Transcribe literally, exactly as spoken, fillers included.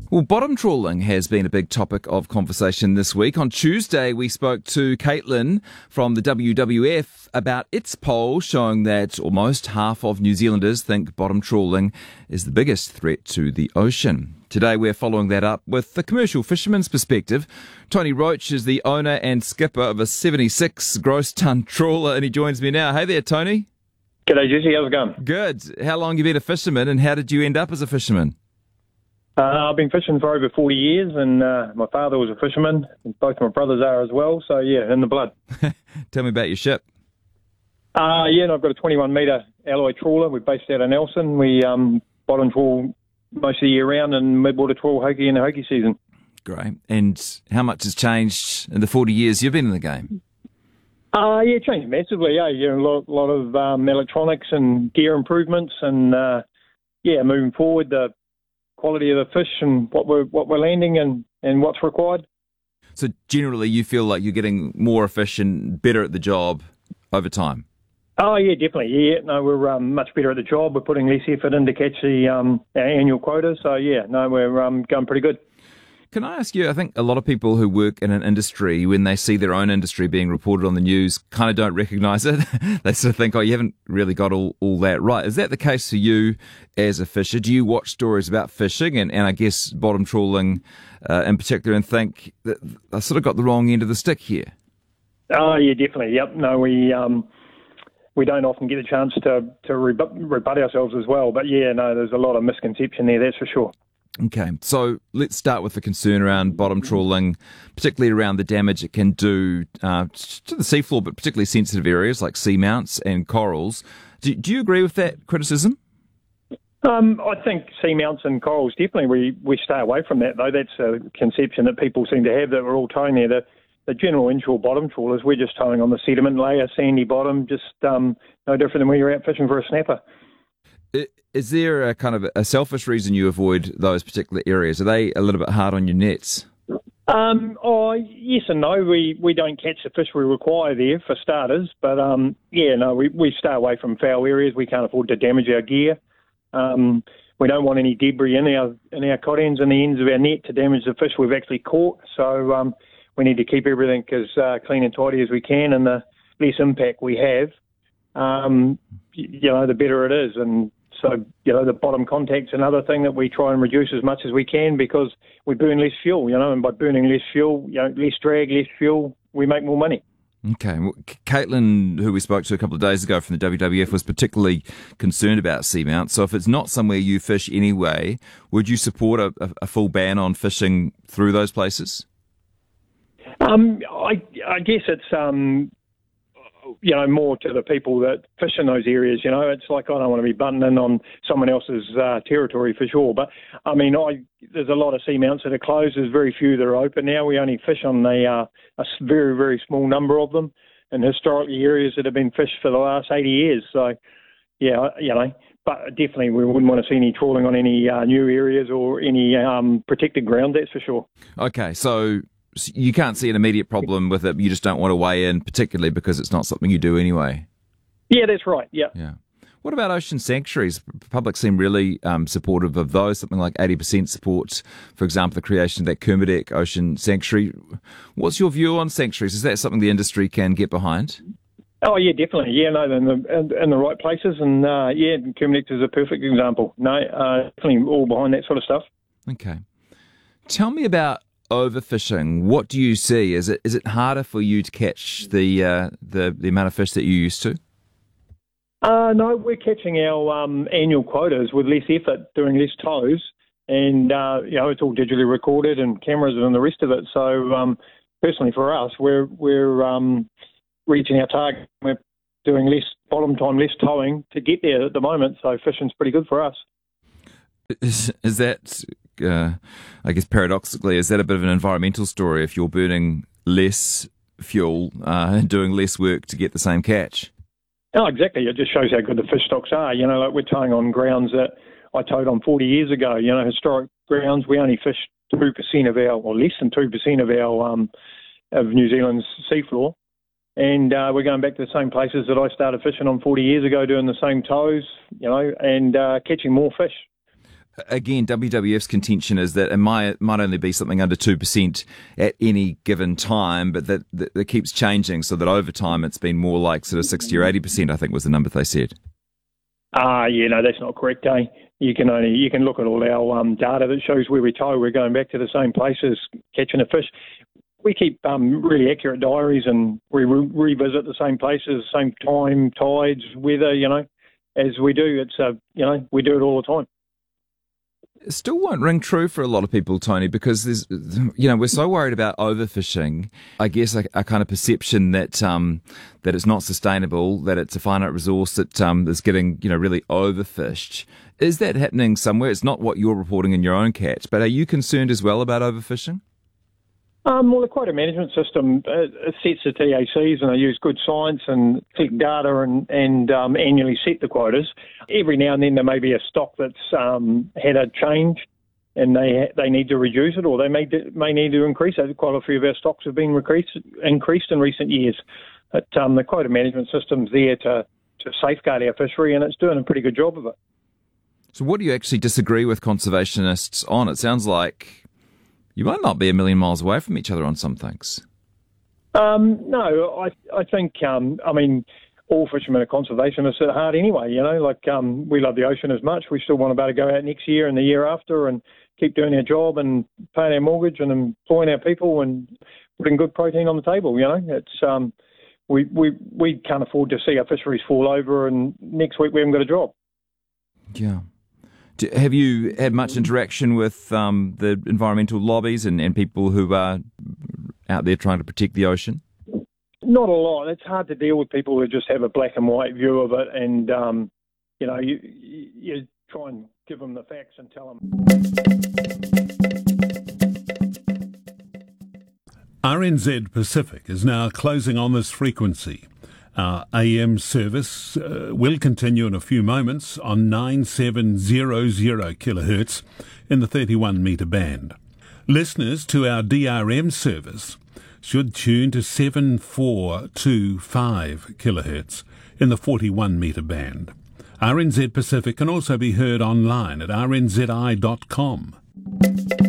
Well, bottom trawling has been a big topic of conversation this week. On Tuesday, we spoke to Caitlin from the W W F about its poll showing that almost half of New Zealanders think bottom trawling is the biggest threat to the ocean. Today, we're following that up with the commercial fisherman's perspective. Tony Roach is the owner and skipper of a seventy-six gross tonne trawler, and he joins me now. Hey there, Tony. G'day, Jesse. How's it going? Good. How long have you been a fisherman, and how did you end up as a fisherman? Uh, I've been fishing for over forty years, and uh, my father was a fisherman, and both my brothers are as well, so yeah, in the blood. Tell me about your ship. Uh, yeah, and I've got a twenty-one metre alloy trawler. We're based out of Nelson. We um, bottom trawl most of the year round and midwater trawl hoki in the hoki season. Great. And how much has changed in the forty years you've been in the game? Uh, yeah, changed massively, yeah. You know, a lot, lot of um, electronics and gear improvements, and uh, yeah, moving forward, the quality of the fish and what we're what we're landing and, and what's required. So generally, you feel like you're getting more efficient, better at the job over time. Oh yeah, definitely. Yeah, no, we're um, much better at the job. We're putting less effort in to catch the um, our annual quota. So yeah, no, we're um, going pretty good. Can I ask you, I think a lot of people who work in an industry, when they see their own industry being reported on the news, kind of don't recognise it. They sort of think, oh, you haven't really got all, all that right. Is that the case for you as a fisher? Do you watch stories about fishing and, and I guess bottom trawling uh, in particular and think that I sort of got the wrong end of the stick here? Oh, yeah, definitely. Yep. No, we um, we don't often get a chance to, to rebut, rebut ourselves as well. But yeah, no, there's a lot of misconception there, that's for sure. Okay, so let's start with the concern around bottom trawling, particularly around the damage it can do uh, to the seafloor, but particularly sensitive areas like seamounts and corals. Do, do you agree with that criticism? Um, I think seamounts and corals, definitely we, we stay away from that, though. That's a conception that people seem to have, that we're all towing there. The, the general inshore bottom trawlers, we're just towing on the sediment layer, sandy bottom, just um, no different than when you're out fishing for a snapper. Is there a kind of a selfish reason you avoid those particular areas? Are they a little bit hard on your nets? Um, oh, yes and no. We we don't catch the fish we require there, for starters. But, um, yeah, no, we, we stay away from foul areas. We can't afford to damage our gear. Um, we don't want any debris in our in our cod ends and the ends of our net to damage the fish we've actually caught. So um, we need to keep everything as uh, clean and tidy as we can, and the less impact we have, um, you know, the better it is. And so, you know, the bottom contact's another thing that we try and reduce as much as we can, because we burn less fuel, you know, and by burning less fuel, you know, less drag, less fuel, we make more money. Okay. Well, Caitlin, who we spoke to a couple of days ago from the W W F, was particularly concerned about seamounts. So if it's not somewhere you fish anyway, would you support a, a full ban on fishing through those places? Um, I, I guess it's... Um, you know, more to the people that fish in those areas. You know, it's like, I don't want to be butting in on someone else's uh, territory for sure. But, I mean, I, there's a lot of seamounts that are closed. There's very few that are open now. We only fish on the, uh, a very, very small number of them, and historically areas that have been fished for the last eighty years. So, yeah, you know, but definitely we wouldn't want to see any trawling on any uh, new areas or any um, protected ground, that's for sure. Okay, so you can't see an immediate problem with it. You just don't want to weigh in, particularly because it's not something you do anyway. Yeah, that's right. Yeah. Yeah. What about ocean sanctuaries? The public seem really um, supportive of those. Something like eighty percent support, for example, the creation of that Kermadec Ocean Sanctuary. What's your view on sanctuaries? Is that something the industry can get behind? Oh yeah, definitely. Yeah, no, in the in, in the right places, and uh, yeah, Kermadec is a perfect example. No, uh, definitely all behind that sort of stuff. Okay. Tell me about overfishing. What do you see? Is it is it harder for you to catch the uh, the the amount of fish that you used to? Uh, no, we're catching our um, annual quotas with less effort, doing less tows, and uh, you know, it's all digitally recorded and cameras and the rest of it. So um, personally, for us, we're we're um, reaching our target. We're doing less bottom time, less towing to get there at the moment. So fishing's pretty good for us. Is, is that, uh, I guess paradoxically, is that a bit of an environmental story if you're burning less fuel uh, and doing less work to get the same catch? Oh, exactly. It just shows how good the fish stocks are. You know, like we're towing on grounds that I towed on forty years ago. You know, historic grounds. We only fish two percent of our, or less than two percent of our, um, of New Zealand's seafloor. And uh, we're going back to the same places that I started fishing on forty years ago, doing the same tows, you know, and uh, catching more fish. Again, W W F's contention is that it might, might only be something under two percent at any given time, but that, that it keeps changing, so that over time it's been more like sort of sixty or eighty percent, I think was the number they said. Ah, uh, yeah, no, that's not correct, eh? You can only you can look at all our um, data that shows where we tow. We're going back to the same places, catching a fish. We keep um, really accurate diaries, and we re- revisit the same places, same time, tides, weather, you know, as we do. It's uh, you know, we do it all the time. It still won't ring true for a lot of people, Tony, because there's, you know, we're so worried about overfishing. I guess a, a kind of perception that um, that it's not sustainable, that it's a finite resource that um, is getting, you know, really overfished. Is that happening somewhere? It's not what you're reporting in your own catch, but are you concerned as well about overfishing? Um, well, the quota management system uh, sets the T A Cs, and they use good science and collect data and, and um, annually set the quotas. Every now and then there may be a stock that's um, had a change and they they need to reduce it, or they may may need to increase it. Quite a few of our stocks have been increased, increased in recent years. But um, the quota management system's there to, to safeguard our fishery, and it's doing a pretty good job of it. So what do you actually disagree with conservationists on? It sounds like you might not be a million miles away from each other on some things. Um, no, I I think, um, I mean, all fishermen are conservationists at heart anyway, you know, like um, we love the ocean as much. We still want to be able to go out next year and the year after and keep doing our job and paying our mortgage and employing our people and putting good protein on the table, you know. It's um, we, we, we can't afford to see our fisheries fall over and next week we haven't got a job. Yeah. Have you had much interaction with um, the environmental lobbies and, and people who are out there trying to protect the ocean? Not a lot. It's hard to deal with people who just have a black and white view of it, and um, you know, you, you, you try and give them the facts and tell them. R N Z Pacific is now closing on this frequency. Our A M service uh, will continue in a few moments on nine seven zero zero kilohertz in the thirty-one metre band. Listeners to our D R M service should tune to seven four two five kilohertz in the forty-one metre band. R N Z Pacific can also be heard online at r n z i dot com.